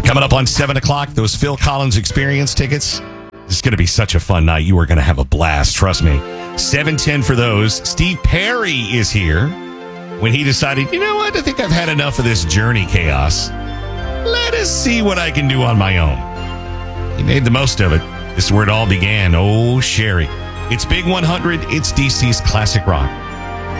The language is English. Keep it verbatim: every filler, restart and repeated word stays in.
Coming up on seven o'clock, those Phil Collins Experience tickets. This is going to be such a fun night. You are going to have a blast, trust me. seven ten for those. Steve Perry is here when he decided, you know what, I think I've had enough of this journey chaos. Let us see what I can do on my own. He made the most of it. This is where it all began. Oh, Sherry. It's Big one hundred. It's D C's Classic Rock.